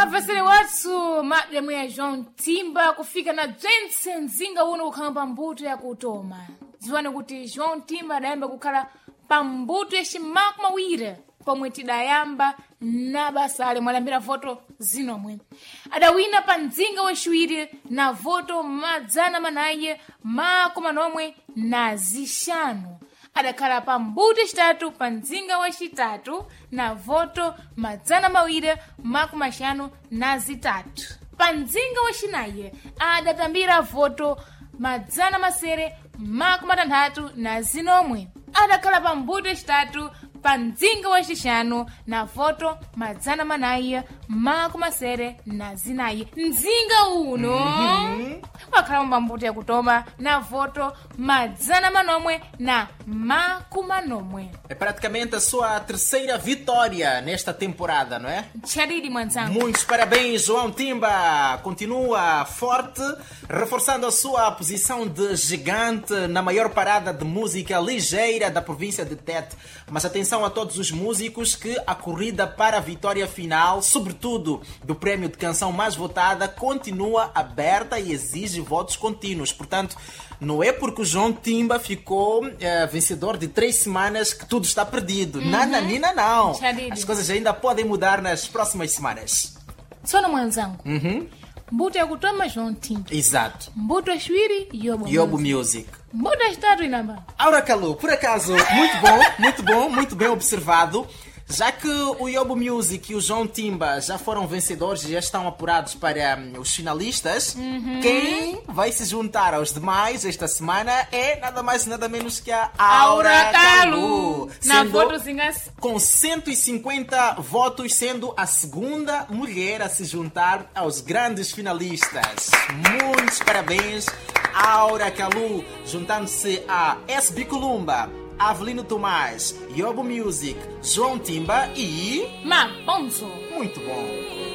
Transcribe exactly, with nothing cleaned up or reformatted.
Professor wathu mademu ya João Timba kufika na Jensen Nzinga uno kukhala pambuto ya kutoma. Ziwani kuti João Timba adayamba kukhala pambuto ya shimaku mawire pomwe tidayamba na basale mwalambira voto zinomwe. Adawina pa Nzinga waciwiri na voto madzana manaye mako manomwe na zixanu. Adakhala pambuto yacitatu pa Nzinga wacitatu na voto madzana mawire mako maxanu na zitatu. Pa Nzinga wacinaye adatambira voto madzana masere mako matanthatu na zinomwe. Adakhala pambuto yacitatu pa Nzinga wacixanu na voto madzana manaye mako masere na zinayi. Nzinga uno mm-hmm. wakhala pambuto yakutoma na voto madzana manomwe na mako manomwe. É praticamente a sua terceira vitória nesta temporada, não é? Tcharidi, mwanzangu. Muitos parabéns, João Timba. Continua forte, reforçando a sua posição de gigante na maior parada de música ligeira da província de Tete. Mas atenção a todos os músicos que a corrida para a vitória final, sobretudo do prémio de canção mais votada, continua aberta e exige votos contínuos. Portanto, não é porque o João Timba ficou uh, vencedor de três semanas que tudo está perdido. Uhum. Nananina, não. Tcharidi. As coisas ainda podem mudar nas próximas semanas. Sono mwanzangu. Uhum. Mbuto yakutoma João Timba. Exato. Mbuto yaciwiri Yobo, Yobo Music. Music. Mbuto yacitatu inamba. Aura Calu, por acaso, muito bom, muito bom, muito bem observado. Já que o Yobo Music e o João Timba já foram vencedores e já estão apurados para um, os finalistas, uhum. quem vai se juntar aos demais esta semana é nada mais e nada menos que a Aura, Aura Calu. Na voto zingas... Com cento e cinquenta votos, sendo a segunda mulher a se juntar aos grandes finalistas. Muitos parabéns, Aura Calu, juntando-se a S B Columba, Avelino Tomás, Yobo Music, João Timba e... Maponzo. Muito bom.